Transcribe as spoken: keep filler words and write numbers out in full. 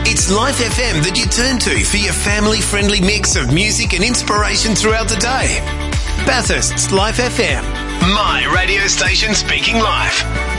It's Life F M that you turn to for your family-friendly mix of music and inspiration throughout the day. Bathurst's Life F M. My radio station speaking life.